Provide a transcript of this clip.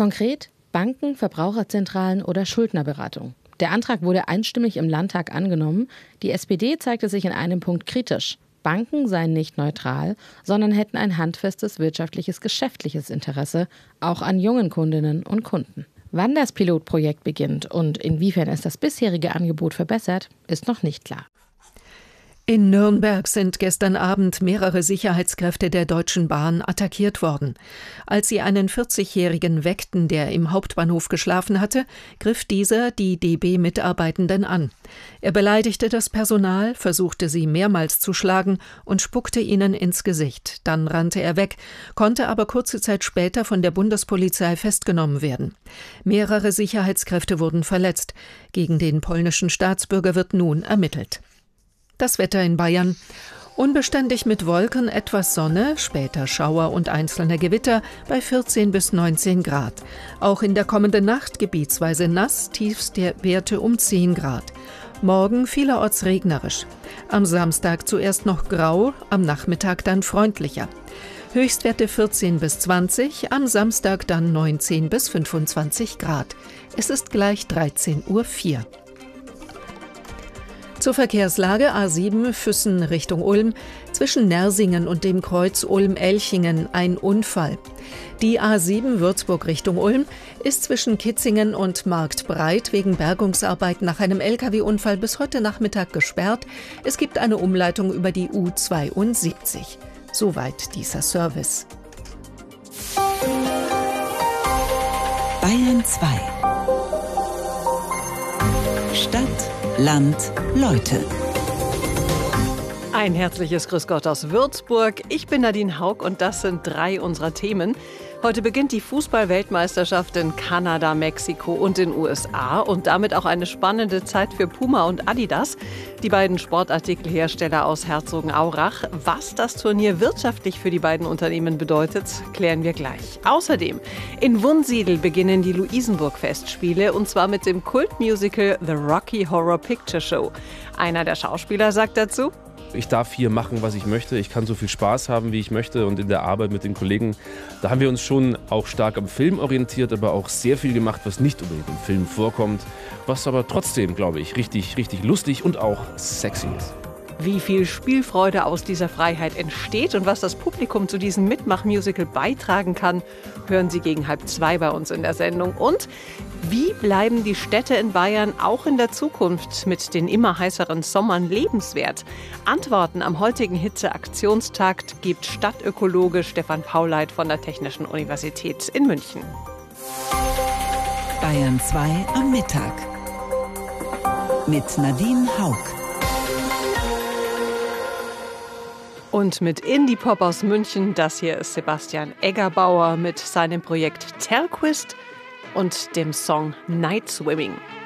Konkret Banken, Verbraucherzentralen oder Schuldnerberatung. Der Antrag wurde einstimmig im Landtag angenommen. Die SPD zeigte sich in einem Punkt kritisch. Banken seien nicht neutral, sondern hätten ein handfestes wirtschaftliches, geschäftliches Interesse, auch an jungen Kundinnen und Kunden. Wann das Pilotprojekt beginnt und inwiefern es das bisherige Angebot verbessert, ist noch nicht klar. In Nürnberg sind gestern Abend mehrere Sicherheitskräfte der Deutschen Bahn attackiert worden. Als sie einen 40-Jährigen weckten, der im Hauptbahnhof geschlafen hatte, griff dieser die DB-Mitarbeitenden an. Er beleidigte das Personal, versuchte sie mehrmals zu schlagen und spuckte ihnen ins Gesicht. Dann rannte er weg, konnte aber kurze Zeit später von der Bundespolizei festgenommen werden. Mehrere Sicherheitskräfte wurden verletzt. Gegen den polnischen Staatsbürger wird nun ermittelt. Das Wetter in Bayern. Unbeständig mit Wolken, etwas Sonne, später Schauer und einzelne Gewitter bei 14 bis 19 Grad. Auch in der kommenden Nacht gebietsweise nass, Tiefstwerte um 10 Grad. Morgen vielerorts regnerisch. Am Samstag zuerst noch grau, am Nachmittag dann freundlicher. Höchstwerte 14 bis 20, am Samstag dann 19 bis 25 Grad. Es ist gleich 13:04 Uhr. Zur Verkehrslage A7 Füssen Richtung Ulm. Zwischen Nersingen und dem Kreuz Ulm-Elchingen ein Unfall. Die A7 Würzburg Richtung Ulm ist zwischen Kitzingen und Marktbreit wegen Bergungsarbeiten nach einem Lkw-Unfall bis heute Nachmittag gesperrt. Es gibt eine Umleitung über die U72. Soweit dieser Service. Bayern 2. Stadt, Land, Leute. Ein herzliches Grüß Gott aus Würzburg. Ich bin Nadine Haug und das sind 3 unserer Themen. Heute beginnt die Fußball-Weltmeisterschaft in Kanada, Mexiko und den USA und damit auch eine spannende Zeit für Puma und Adidas, die beiden Sportartikelhersteller aus Herzogenaurach. Was das Turnier wirtschaftlich für die beiden Unternehmen bedeutet, klären wir gleich. Außerdem, in Wunsiedel beginnen die Luisenburg-Festspiele und zwar mit dem Kultmusical The Rocky Horror Picture Show. Einer der Schauspieler sagt dazu: Ich darf hier machen, was ich möchte. Ich kann so viel Spaß haben, wie ich möchte. Und in der Arbeit mit den Kollegen, da haben wir uns schon auch stark am Film orientiert, aber auch sehr viel gemacht, was nicht unbedingt im Film vorkommt. Was aber trotzdem, glaube ich, richtig lustig und auch sexy ist. Wie viel Spielfreude aus dieser Freiheit entsteht und was das Publikum zu diesem Mitmach-Musical beitragen kann, hören Sie gegen 1:30 bei uns in der Sendung. Und wie bleiben die Städte in Bayern auch in der Zukunft mit den immer heißeren Sommern lebenswert? Antworten am heutigen Hitze-Aktionstag gibt Stadtökologe Stefan Pauleit von der Technischen Universität in München. Bayern 2 am Mittag mit Nadine Haug. Und mit Indie-Pop aus München, das hier ist Sebastian Eggerbauer mit seinem Projekt Telquist und dem Song Night Swimming.